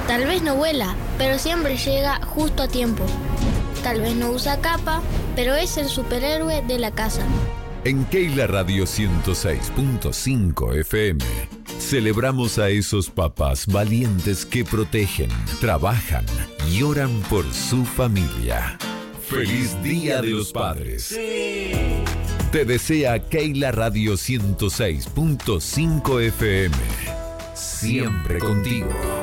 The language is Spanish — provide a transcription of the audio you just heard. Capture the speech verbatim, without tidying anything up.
Tal vez no vuela, pero siempre llega justo a tiempo. Tal vez no usa capa, pero es el superhéroe de la casa. En Keila Radio ciento seis punto cinco F M celebramos a esos papás valientes que protegen, trabajan y oran por su familia. ¡Feliz Día de los Padres! ¡Sí! Te desea Keila Radio ciento seis punto cinco F M. Siempre contigo.